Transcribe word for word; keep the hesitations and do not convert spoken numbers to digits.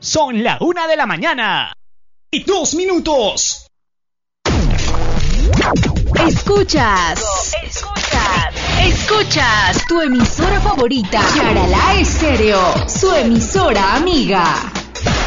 Son la una de la mañana y dos minutos. Escuchas, escuchas, escuchas tu emisora favorita, Yaralá Estéreo, su emisora amiga.